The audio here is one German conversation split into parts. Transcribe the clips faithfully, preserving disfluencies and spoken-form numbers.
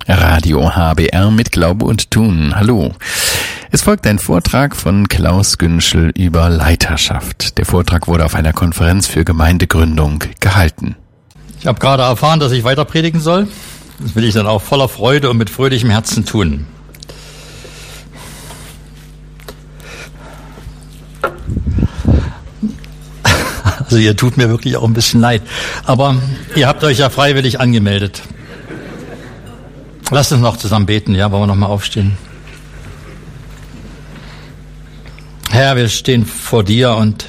Radio H B R mit Glaube und Tun. Hallo. Es folgt ein Vortrag von Klaus Günschel über Leiterschaft. Der Vortrag wurde auf einer Konferenz für Gemeindegründung gehalten. Ich habe gerade erfahren, dass ich weiter predigen soll. Das will ich dann auch voller Freude und mit fröhlichem Herzen tun. Also ihr tut mir wirklich auch ein bisschen leid. Aber ihr habt euch ja freiwillig angemeldet. Lasst uns noch zusammen beten, ja, wollen wir noch mal aufstehen. Herr, wir stehen vor dir und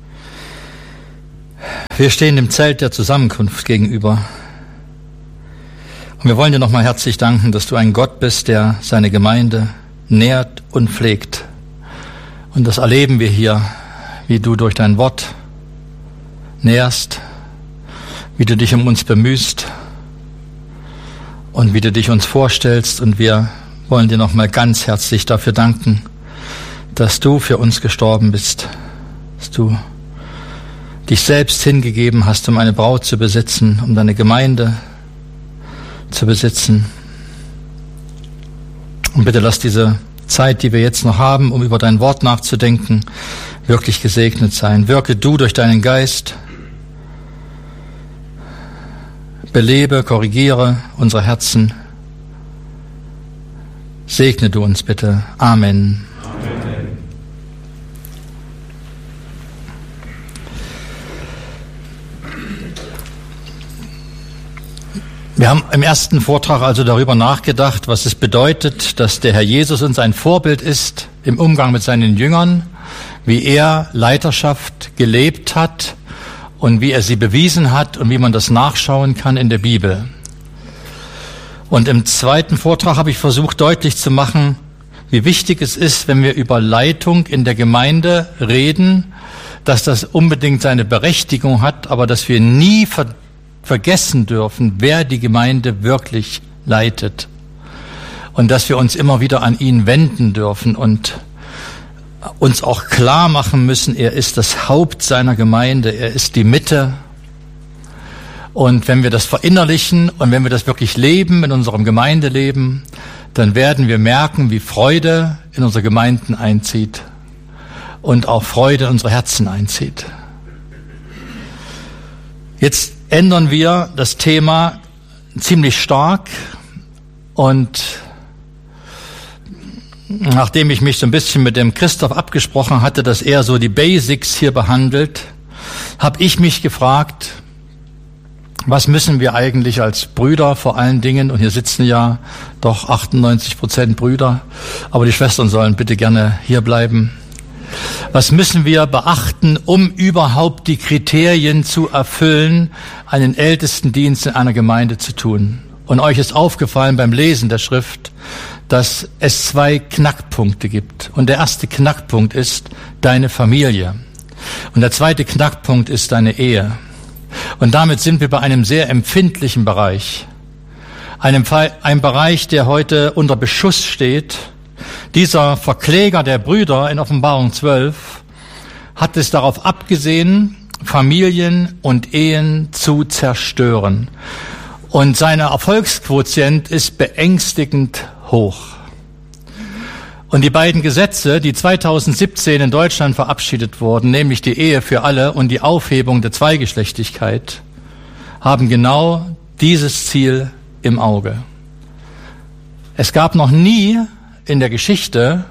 wir stehen dem Zelt der Zusammenkunft gegenüber. Und wir wollen dir noch mal herzlich danken, dass du ein Gott bist, der seine Gemeinde nährt und pflegt. Und das erleben wir hier, wie du durch dein Wort nährst, wie du dich um uns bemühst und wie du dich uns vorstellst. Und wir wollen dir nochmal ganz herzlich dafür danken, dass du für uns gestorben bist, dass du dich selbst hingegeben hast, um eine Braut zu besitzen, um deine Gemeinde zu besitzen. Und bitte lass diese Zeit, die wir jetzt noch haben, um über dein Wort nachzudenken, wirklich gesegnet sein. Wirke du durch deinen Geist, belebe, korrigiere unsere Herzen. Segne du uns bitte. Amen. Amen. Wir haben im ersten Vortrag also darüber nachgedacht, was es bedeutet, dass der Herr Jesus uns ein Vorbild ist im Umgang mit seinen Jüngern, wie er Leiterschaft gelebt hat und wie er sie bewiesen hat und wie man das nachschauen kann in der Bibel. Und im zweiten Vortrag habe ich versucht deutlich zu machen, wie wichtig es ist, wenn wir über Leitung in der Gemeinde reden, dass das unbedingt seine Berechtigung hat, aber dass wir nie ver- vergessen dürfen, wer die Gemeinde wirklich leitet. Und dass wir uns immer wieder an ihn wenden dürfen und uns auch klar machen müssen, er ist das Haupt seiner Gemeinde, er ist die Mitte. Und wenn wir das verinnerlichen und wenn wir das wirklich leben in unserem Gemeindeleben, dann werden wir merken, wie Freude in unsere Gemeinden einzieht und auch Freude in unsere Herzen einzieht. Jetzt ändern wir das Thema ziemlich stark und nachdem ich mich so ein bisschen mit dem Christoph abgesprochen hatte, dass er so die Basics hier behandelt, habe ich mich gefragt, was müssen wir eigentlich als Brüder vor allen Dingen, und hier sitzen ja doch achtundneunzig Prozent Brüder, aber die Schwestern sollen bitte gerne hier bleiben. Was müssen wir beachten, um überhaupt die Kriterien zu erfüllen, einen Ältestendienst in einer Gemeinde zu tun? Und euch ist aufgefallen beim Lesen der Schrift, dass es zwei Knackpunkte gibt. Und der erste Knackpunkt ist deine Familie. Und der zweite Knackpunkt ist deine Ehe. Und damit sind wir bei einem sehr empfindlichen Bereich. Einem ein Bereich, der heute unter Beschuss steht. Dieser Verkläger der Brüder in Offenbarung zwölf hat es darauf abgesehen, Familien und Ehen zu zerstören. Und seine Erfolgsquotient ist beängstigend hoch. Und die beiden Gesetze, die zweitausendsiebzehn in Deutschland verabschiedet wurden, nämlich die Ehe für alle und die Aufhebung der Zweigeschlechtlichkeit, haben genau dieses Ziel im Auge. Es gab noch nie in der Geschichte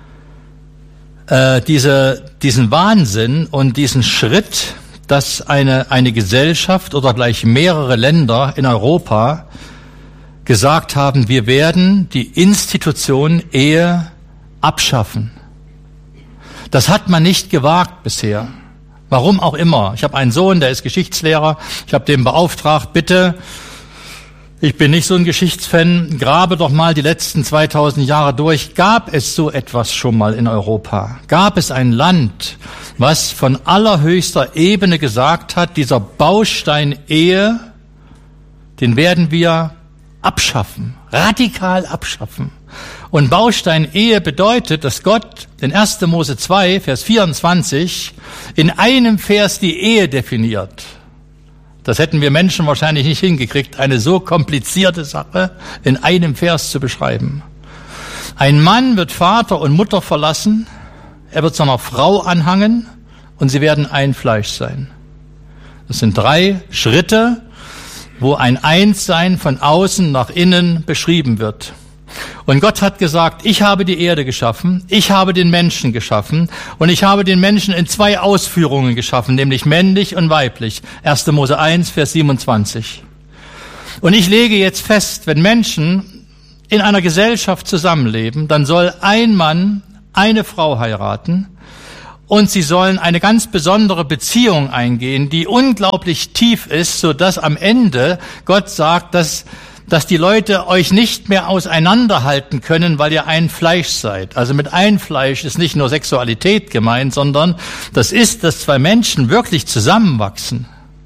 äh, diese, diesen Wahnsinn und diesen Schritt, dass eine, eine Gesellschaft oder gleich mehrere Länder in Europa gesagt haben, wir werden die Institution Ehe abschaffen. Das hat man nicht gewagt bisher. Warum auch immer. Ich habe einen Sohn, der ist Geschichtslehrer. Ich habe den beauftragt, bitte, ich bin nicht so ein Geschichtsfan, grabe doch mal die letzten zweitausend Jahre durch. Gab es so etwas schon mal in Europa? Gab es ein Land, was von allerhöchster Ebene gesagt hat, dieser Baustein Ehe, den werden wir abschaffen, radikal abschaffen. Und Baustein Ehe bedeutet, dass Gott in erster Mose zwei, Vers vierundzwanzig, in einem Vers die Ehe definiert. Das hätten wir Menschen wahrscheinlich nicht hingekriegt, eine so komplizierte Sache in einem Vers zu beschreiben. Ein Mann wird Vater und Mutter verlassen, er wird seiner Frau anhangen und sie werden ein Fleisch sein. Das sind drei Schritte, wo ein Einssein von außen nach innen beschrieben wird. Und Gott hat gesagt, ich habe die Erde geschaffen, ich habe den Menschen geschaffen und ich habe den Menschen in zwei Ausführungen geschaffen, nämlich männlich und weiblich. erster Mose eins, Vers siebenundzwanzig. Und ich lege jetzt fest, wenn Menschen in einer Gesellschaft zusammenleben, dann soll ein Mann eine Frau heiraten und sie sollen eine ganz besondere Beziehung eingehen, die unglaublich tief ist, sodass am Ende Gott sagt, dass dass die Leute euch nicht mehr auseinanderhalten können, weil ihr ein Fleisch seid. Also mit ein Fleisch ist nicht nur Sexualität gemeint, sondern das ist, dass zwei Menschen wirklich zusammenwachsen.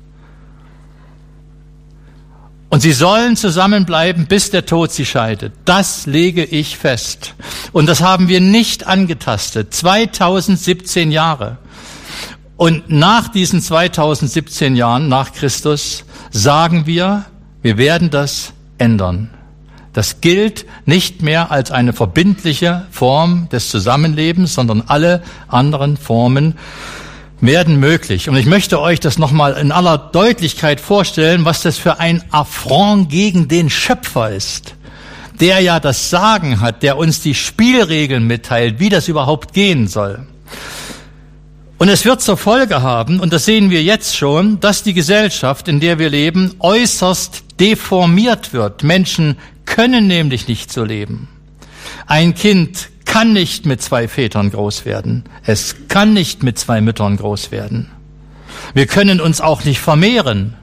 Und sie sollen zusammenbleiben, bis der Tod sie scheidet. Das lege ich fest. Und das haben wir nicht angetastet. zweitausendsiebzehn Jahre. Und nach diesen zweitausendsiebzehn Jahren, nach Christus, sagen wir, wir werden das ändern. Das gilt nicht mehr als eine verbindliche Form des Zusammenlebens, sondern alle anderen Formen werden möglich. Und ich möchte euch das nochmal in aller Deutlichkeit vorstellen, was das für ein Affront gegen den Schöpfer ist, der ja das Sagen hat, der uns die Spielregeln mitteilt, wie das überhaupt gehen soll. Und es wird zur Folge haben, und das sehen wir jetzt schon, dass die Gesellschaft, in der wir leben, äußerst deformiert wird. Menschen können nämlich nicht so leben. Ein Kind kann nicht mit zwei Vätern groß werden. Es kann nicht mit zwei Müttern groß werden. Wir können uns auch nicht vermehren.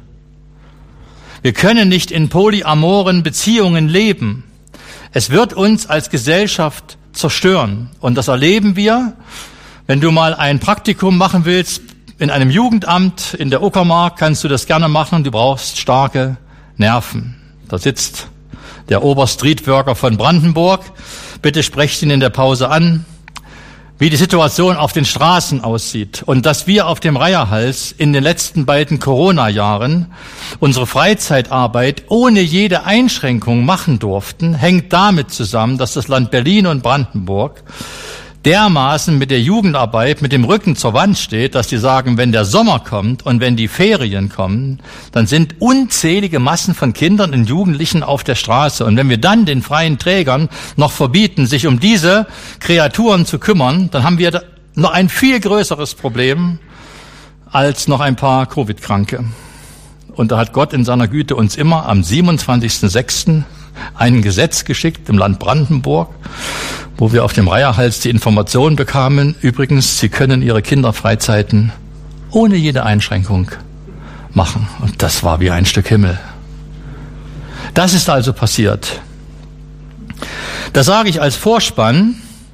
Wir können nicht in polyamoren Beziehungen leben. Es wird uns als Gesellschaft zerstören. Und das erleben wir, wenn du mal ein Praktikum machen willst in einem Jugendamt in der Uckermark, kannst du das gerne machen. Du brauchst starke Nerven. Da sitzt der Oberstreetworker von Brandenburg. Bitte sprecht ihn in der Pause an, wie die Situation auf den Straßen aussieht. Und dass wir auf dem Reiherhals in den letzten beiden Corona-Jahren unsere Freizeitarbeit ohne jede Einschränkung machen durften, hängt damit zusammen, dass das Land Berlin und Brandenburg dermaßen mit der Jugendarbeit mit dem Rücken zur Wand steht, dass die sagen, wenn der Sommer kommt und wenn die Ferien kommen, dann sind unzählige Massen von Kindern und Jugendlichen auf der Straße. Und wenn wir dann den freien Trägern noch verbieten, sich um diese Kreaturen zu kümmern, dann haben wir noch ein viel größeres Problem als noch ein paar Covid-Kranke. Und da hat Gott in seiner Güte uns immer am siebenundzwanzigsten sechsten ein Gesetz geschickt im Land Brandenburg, wo wir auf dem Reiherhals die Information bekamen, übrigens, Sie können Ihre Kinderfreizeiten ohne jede Einschränkung machen. Und das war wie ein Stück Himmel. Das ist also passiert. Das sage ich als Vorspann,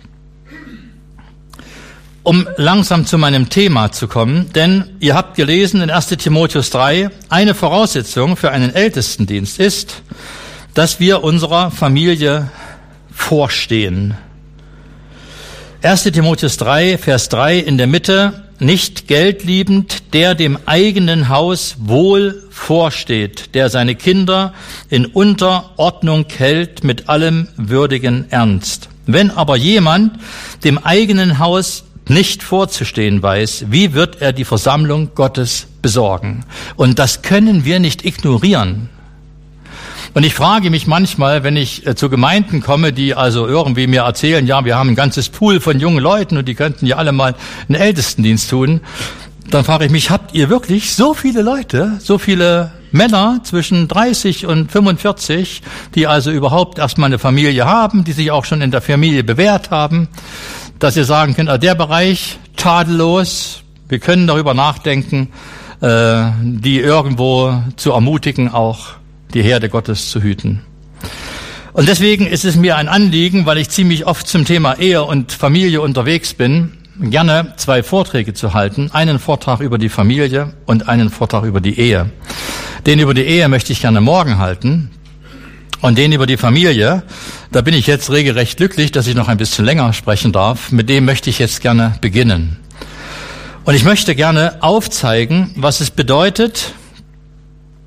um langsam zu meinem Thema zu kommen, denn ihr habt gelesen in erster Timotheus drei, eine Voraussetzung für einen Ältestendienst ist, dass wir unserer Familie vorstehen. erster Timotheus drei, Vers drei in der Mitte, nicht geldliebend, der dem eigenen Haus wohl vorsteht, der seine Kinder in Unterordnung hält mit allem würdigen Ernst. Wenn aber jemand dem eigenen Haus nicht vorzustehen weiß, wie wird er die Versammlung Gottes besorgen? Und das können wir nicht ignorieren. Und ich frage mich manchmal, wenn ich äh, zu Gemeinden komme, die also irgendwie mir erzählen, ja, wir haben ein ganzes Pool von jungen Leuten und die könnten ja alle mal einen Ältestendienst tun, dann frage ich mich, habt ihr wirklich so viele Leute, so viele Männer zwischen dreißig und fünfundvierzig, die also überhaupt erstmal eine Familie haben, die sich auch schon in der Familie bewährt haben, dass ihr sagen könnt, ah, der Bereich tadellos, wir können darüber nachdenken, äh, die irgendwo zu ermutigen, auch die Herde Gottes zu hüten. Und deswegen ist es mir ein Anliegen, weil ich ziemlich oft zum Thema Ehe und Familie unterwegs bin, gerne zwei Vorträge zu halten. Einen Vortrag über die Familie und einen Vortrag über die Ehe. Den über die Ehe möchte ich gerne morgen halten. Und den über die Familie, da bin ich jetzt regelrecht glücklich, dass ich noch ein bisschen länger sprechen darf. Mit dem möchte ich jetzt gerne beginnen. Und ich möchte gerne aufzeigen, was es bedeutet,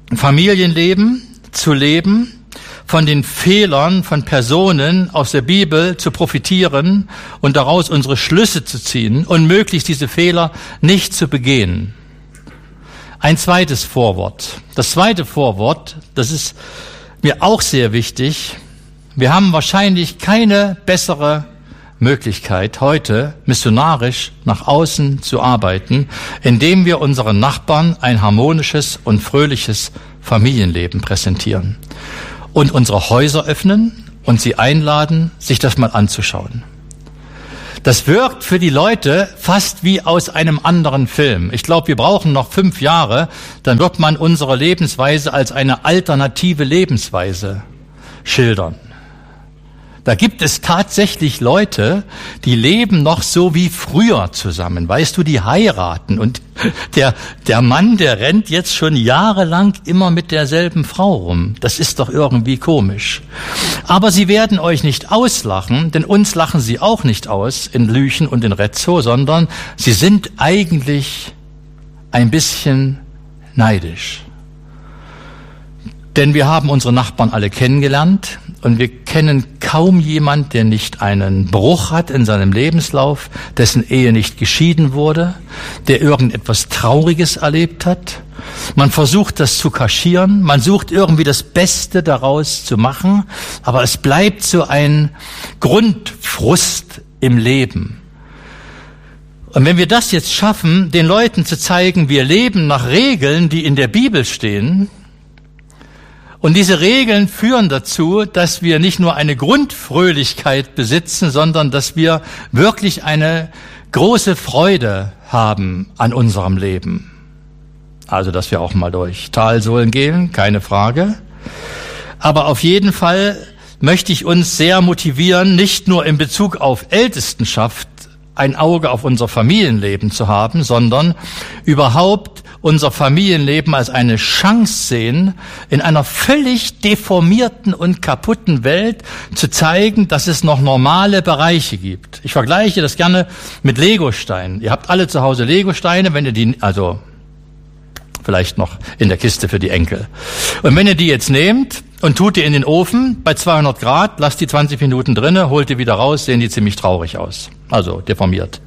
Familienleben zu leben, von den Fehlern von Personen aus der Bibel zu profitieren und daraus unsere Schlüsse zu ziehen und möglichst diese Fehler nicht zu begehen. Ein zweites Vorwort. Das zweite Vorwort, das ist mir auch sehr wichtig. Wir haben wahrscheinlich keine bessere Möglichkeit, heute missionarisch nach außen zu arbeiten, indem wir unseren Nachbarn ein harmonisches und fröhliches Familienleben präsentieren und unsere Häuser öffnen und sie einladen, sich das mal anzuschauen. Das wirkt für die Leute fast wie aus einem anderen Film. Ich glaube, wir brauchen noch fünf Jahre, dann wird man unsere Lebensweise als eine alternative Lebensweise schildern. Da gibt es tatsächlich Leute, die leben noch so wie früher zusammen. Weißt du, die heiraten und der, der Mann, der rennt jetzt schon jahrelang immer mit derselben Frau rum. Das ist doch irgendwie komisch. Aber sie werden euch nicht auslachen, denn uns lachen sie auch nicht aus in Lüchen und in Retzow, sondern sie sind eigentlich ein bisschen neidisch. Denn wir haben unsere Nachbarn alle kennengelernt und wir kennen kaum jemand, der nicht einen Bruch hat in seinem Lebenslauf, dessen Ehe nicht geschieden wurde, der irgendetwas Trauriges erlebt hat. Man versucht das zu kaschieren, man sucht irgendwie das Beste daraus zu machen, aber es bleibt so ein Grundfrust im Leben. Und wenn wir das jetzt schaffen, den Leuten zu zeigen, wir leben nach Regeln, die in der Bibel stehen, und diese Regeln führen dazu, dass wir nicht nur eine Grundfröhlichkeit besitzen, sondern dass wir wirklich eine große Freude haben an unserem Leben. Also, dass wir auch mal durch Talsohlen gehen, keine Frage. Aber auf jeden Fall möchte ich uns sehr motivieren, nicht nur in Bezug auf Ältestenschaft ein Auge auf unser Familienleben zu haben, sondern überhaupt unser Familienleben als eine Chance sehen, in einer völlig deformierten und kaputten Welt zu zeigen, dass es noch normale Bereiche gibt. Ich vergleiche das gerne mit Legosteinen. Ihr habt alle zu Hause Legosteine, wenn ihr die, also vielleicht noch in der Kiste für die Enkel. Und wenn ihr die jetzt nehmt und tut die in den Ofen bei zweihundert Grad, lasst die zwanzig Minuten drinne, holt die wieder raus, sehen die ziemlich traurig aus. Also deformiert.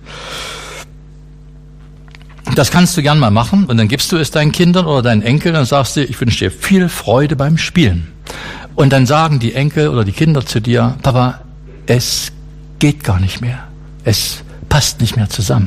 Das kannst du gern mal machen und dann gibst du es deinen Kindern oder deinen Enkeln und sagst dir, ich wünsche dir viel Freude beim Spielen. Und dann sagen die Enkel oder die Kinder zu dir, Papa, es geht gar nicht mehr. Es passt nicht mehr zusammen.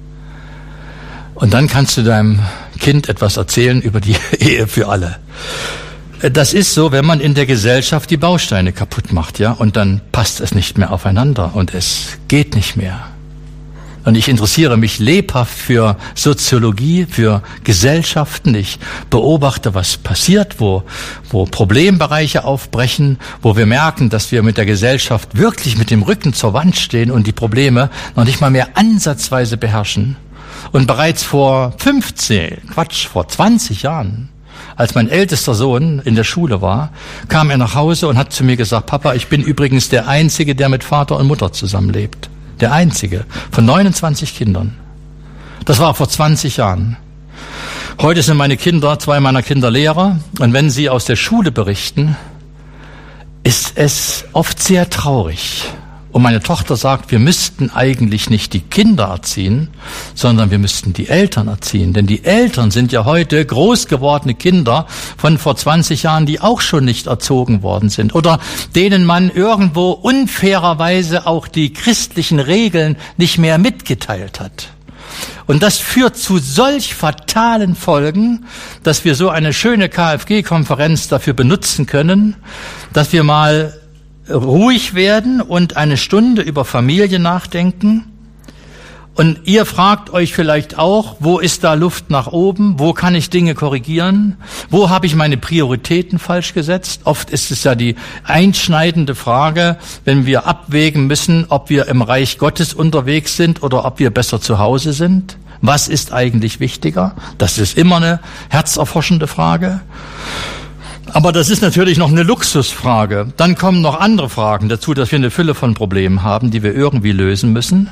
Und dann kannst du deinem Kind etwas erzählen über die Ehe für alle. Das ist so, wenn man in der Gesellschaft die Bausteine kaputt macht, ja, und dann passt es nicht mehr aufeinander und es geht nicht mehr. Und ich interessiere mich lebhaft für Soziologie, für Gesellschaften. Ich beobachte, was passiert, wo, wo Problembereiche aufbrechen, wo wir merken, dass wir mit der Gesellschaft wirklich mit dem Rücken zur Wand stehen und die Probleme noch nicht mal mehr ansatzweise beherrschen. Und bereits vor fünfzehn, Quatsch, vor zwanzig Jahren, als mein ältester Sohn in der Schule war, kam er nach Hause und hat zu mir gesagt, Papa, ich bin übrigens der Einzige, der mit Vater und Mutter zusammenlebt. Der Einzige von neunundzwanzig Kindern. Das war vor zwanzig Jahren. Heute sind meine Kinder, zwei meiner Kinder Lehrer, und wenn sie aus der Schule berichten, ist es oft sehr traurig. Und meine Tochter sagt, wir müssten eigentlich nicht die Kinder erziehen, sondern wir müssten die Eltern erziehen. Denn die Eltern sind ja heute groß gewordene Kinder von vor zwanzig Jahren, die auch schon nicht erzogen worden sind. Oder denen man irgendwo unfairerweise auch die christlichen Regeln nicht mehr mitgeteilt hat. Und das führt zu solch fatalen Folgen, dass wir so eine schöne K F G-Konferenz dafür benutzen können, dass wir mal ruhig werden und eine Stunde über Familie nachdenken. Und ihr fragt euch vielleicht auch, wo ist da Luft nach oben? Wo kann ich Dinge korrigieren? Wo habe ich meine Prioritäten falsch gesetzt? Oft ist es ja die einschneidende Frage, wenn wir abwägen müssen, ob wir im Reich Gottes unterwegs sind oder ob wir besser zu Hause sind. Was ist eigentlich wichtiger? Das ist immer eine herzerforschende Frage. Aber das ist natürlich noch eine Luxusfrage. Dann kommen noch andere Fragen dazu, dass wir eine Fülle von Problemen haben, die wir irgendwie lösen müssen.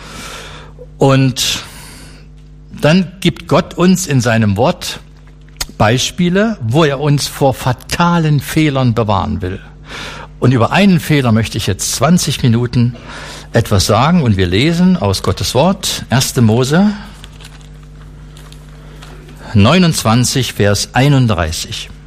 Und dann gibt Gott uns in seinem Wort Beispiele, wo er uns vor fatalen Fehlern bewahren will. Und über einen Fehler möchte ich jetzt zwanzig Minuten etwas sagen, und wir lesen aus Gottes Wort, erster Mose neunundzwanzig, Vers einunddreißig.